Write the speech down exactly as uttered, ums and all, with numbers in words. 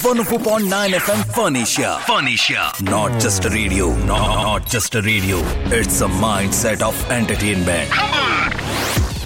one oh four point nine F M Furnisher. Furnisher. Not just a radio. No, not just a radio. It's a mindset of entertainment. Come on.